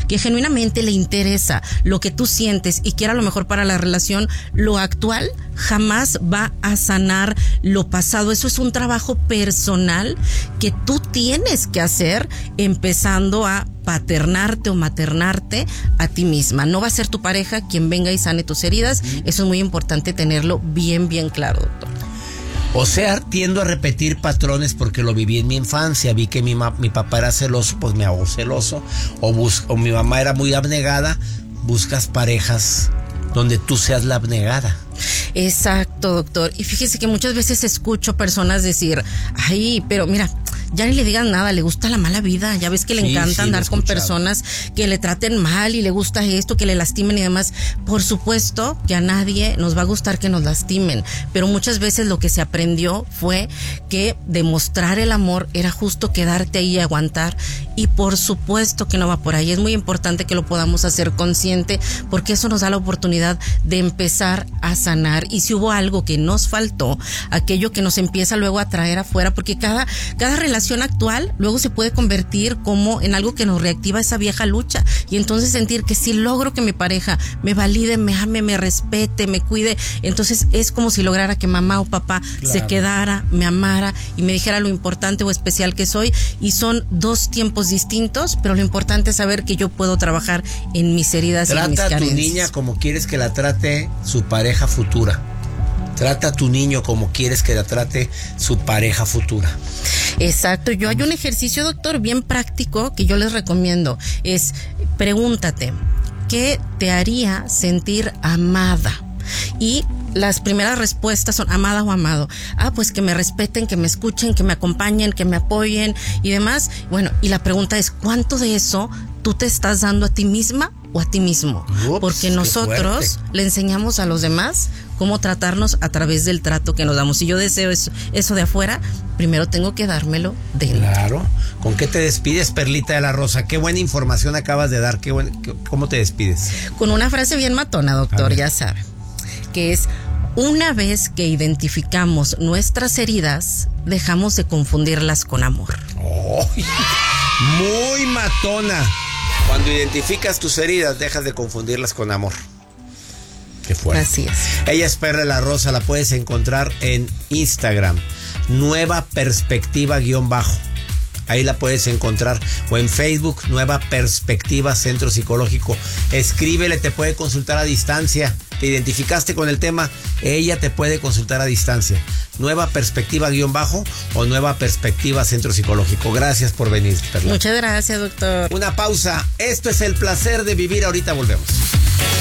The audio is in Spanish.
que genuinamente le interesa lo que tú sientes y quiera lo mejor para la relación, lo actual jamás va a sanar lo pasado. Eso es un trabajo personal que tú tienes que hacer, empezando a paternarte o maternarte a ti misma. No va a ser tu pareja quien venga y sane tus heridas. Eso es muy importante tenerlo bien, bien claro, doctor. O sea, tiendo a repetir patrones porque lo viví en mi infancia. Vi que mi papá era celoso, pues me hago celoso. O mi mamá era muy abnegada. Buscas parejas donde tú seas la abnegada. Exacto, doctor. Y fíjese que muchas veces escucho personas decir, ay, pero mira, ya ni le digan nada, le gusta la mala vida. Ya ves que le encanta andar con personas que le traten mal y le gusta esto, que le lastimen y demás. Por supuesto que a nadie nos va a gustar que nos lastimen, pero muchas veces lo que se aprendió fue que demostrar el amor era justo quedarte ahí y aguantar. Y por supuesto que no va por ahí. Es muy importante que lo podamos hacer consciente, porque eso nos da la oportunidad de empezar a sanar. Y si hubo algo que nos faltó, aquello que nos empieza luego a traer afuera, porque cada relación actual luego se puede convertir como en algo que nos reactiva esa vieja lucha, y entonces sentir que si logro que mi pareja me valide, me ame, me respete, me cuide, entonces es como si lograra que mamá o papá se quedara, me amara y me dijera lo importante o especial que soy. Y son dos tiempos distintos, pero lo importante es saber que yo puedo trabajar en mis heridas y en mis carencias. Trata a tu niña como quieres que la trate su pareja futura. Trata a tu niño como quieres que la trate su pareja futura. Exacto. Yo hay un ejercicio, doctor, bien práctico que yo les recomiendo. Es, pregúntate, ¿qué te haría sentir amada? Y las primeras respuestas son amada o amado. Pues que me respeten, que me escuchen, que me acompañen, que me apoyen y demás. Bueno, y la pregunta es, ¿cuánto de eso tú te estás dando a ti misma o a ti mismo? Porque nosotros le enseñamos a los demás cómo tratarnos a través del trato que nos damos. Si yo deseo eso de afuera, primero tengo que dármelo dentro. Claro. ¿Con qué te despides, Perlita de la Rosa? Qué buena información acabas de dar. ¿Cómo te despides? Con una frase bien matona, doctor, ya sabe, que es: una vez que identificamos nuestras heridas, dejamos de confundirlas con amor. ¡Oh! Muy matona. Cuando identificas tus heridas, dejas de confundirlas con amor. Qué fuerte. Así es. Ella es Perla la Rosa, la puedes encontrar en Instagram, Nueva Perspectiva _. Ahí la puedes encontrar. O en Facebook, Nueva Perspectiva Centro Psicológico. Escríbele, te puede consultar a distancia. Te identificaste con el tema, ella te puede consultar a distancia. Nueva Perspectiva _ o Nueva Perspectiva Centro Psicológico. Gracias por venir, Perla. Muchas gracias, doctor. Una pausa. Esto es El Placer de Vivir. Ahorita volvemos.